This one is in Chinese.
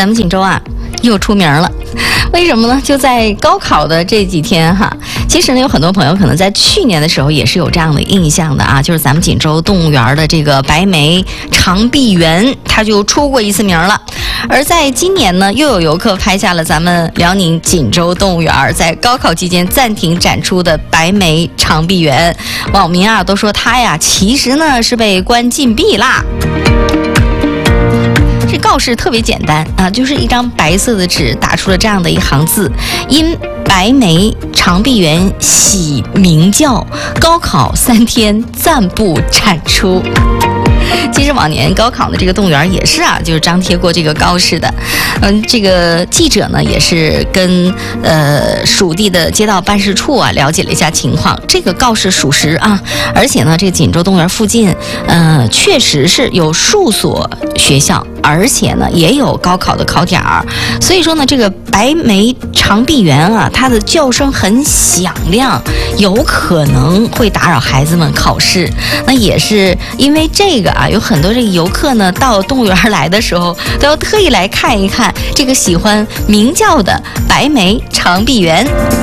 咱们锦州啊又出名了。为什么呢？就在高考的这几天哈，其实呢有很多朋友可能在去年的时候也是有这样的印象的啊，就是咱们锦州动物园的这个白眉长臂猿，它就出过一次名了。而在今年呢，又有游客拍下了咱们辽宁锦州动物园在高考期间暂停展出的白眉长臂猿，网民啊都说它呀其实呢是被关禁闭啦。这告示特别简单啊，就是一张白色的纸打出了这样的一行字：因白眉长臂猿喜鸣叫，高考3天暂不展出。其实往年高考的这个动物园也是啊，就是张贴过这个告示的。这个记者呢也是跟属地的街道办事处啊了解了一下情况，这个告示属实啊，而且呢这个锦州动物园附近确实是有数所学校，而且呢也有高考的考点儿，所以说呢这个白眉长臂猿啊，它的叫声很响亮，有可能会打扰孩子们考试。那也是因为这个啊，有很多这个游客呢到动物园来的时候都要特意来看一看这个喜欢鸣叫的白眉长臂猿。